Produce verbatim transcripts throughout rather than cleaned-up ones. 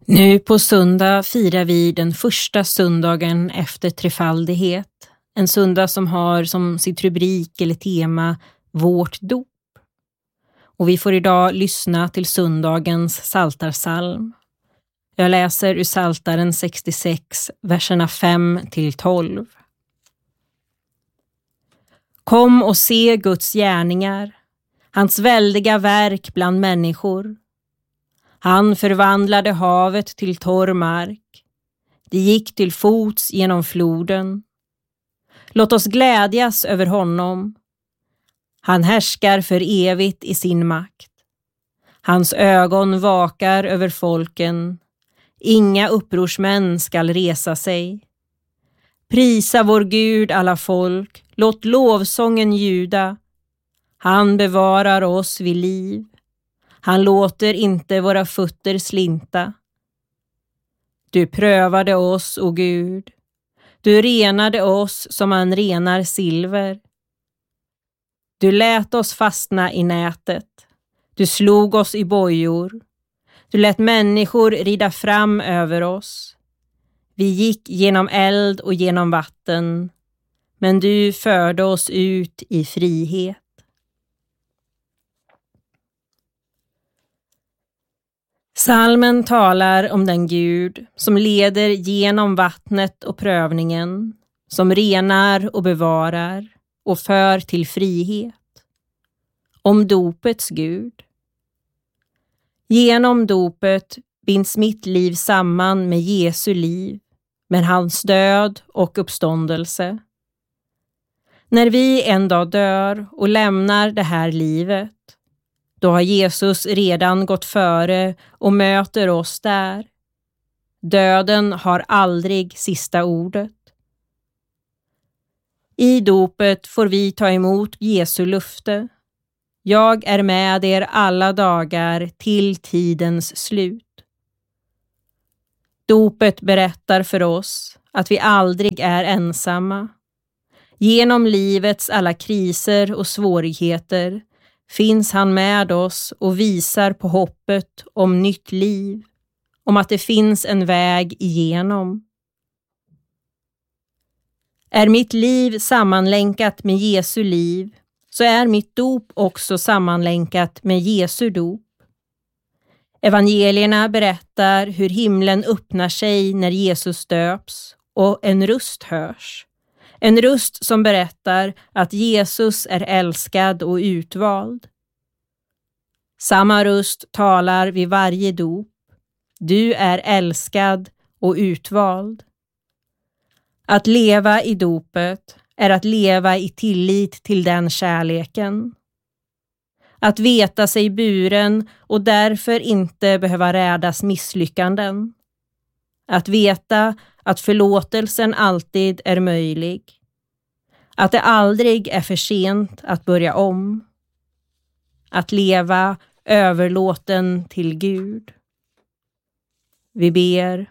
Nu på söndag firar vi den första söndagen efter trefaldighet. En söndag som har som sitt rubrik eller tema vårt dop. Och vi får idag lyssna till söndagens psaltarpsalm. Jag läser ur Psaltaren sextiosex, verserna fem till tolv. Kom och se Guds gärningar, hans väldiga verk bland människor. Han förvandlade havet till torr mark. Det gick till fots genom floden. Låt oss glädjas över honom. Han härskar för evigt i sin makt. Hans ögon vakar över folken. Inga upprorsmän skall resa sig. Prisa vår Gud alla folk. Låt lovsången ljuda. Han bevarar oss vid liv. Han låter inte våra fötter slinta. Du prövade oss, o Gud. Du renade oss som man renar silver. Du lät oss fastna i nätet. Du slog oss i bojor. Du lät människor rida fram över oss. Vi gick genom eld och genom vatten. Men du förde oss ut i frihet. Psalmen talar om den Gud som leder genom vattnet och prövningen, som renar och bevarar och för till frihet. Om dopets Gud. Genom dopet binds mitt liv samman med Jesu liv, med hans död och uppståndelse. När vi en dag dör och lämnar det här livet, då har Jesus redan gått före och möter oss där. Döden har aldrig sista ordet. I dopet får vi ta emot Jesu löfte. Jag är med er alla dagar till tidens slut. Dopet berättar för oss att vi aldrig är ensamma. Genom livets alla kriser och svårigheter finns han med oss och visar på hoppet om nytt liv, om att det finns en väg igenom. Är mitt liv sammanlänkat med Jesu liv, så är mitt dop också sammanlänkat med Jesu dop. Evangelierna berättar hur himlen öppnar sig när Jesus döps och en röst hörs. En röst som berättar att Jesus är älskad och utvald. Samma röst talar vid varje dop. Du är älskad och utvald. Att leva i dopet är att leva i tillit till den kärleken. Att veta sig buren och därför inte behöva rädas misslyckanden. Att veta att förlåtelsen alltid är möjlig. Att det aldrig är för sent att börja om. Att leva överlåten till Gud. Vi ber.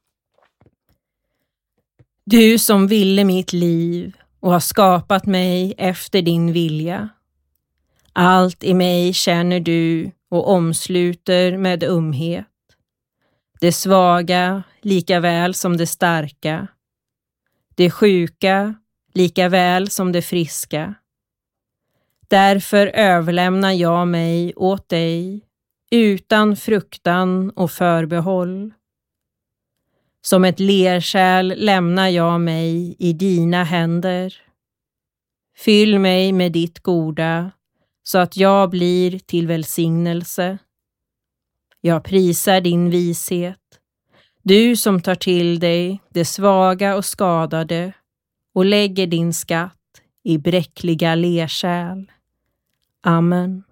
Du som ville mitt liv och har skapat mig efter din vilja. Allt i mig känner du och omsluter med ömhet. Det svaga lika väl som det starka. Det sjuka lika väl som det friska. Därför överlämnar jag mig åt dig utan fruktan och förbehåll. Som ett lerkärl lämnar jag mig i dina händer. Fyll mig med ditt goda så att jag blir till välsignelse. Jag prisar din vishet. Du som tar till dig det svaga och skadade och lägger din skatt i bräckliga lerkärl. Amen.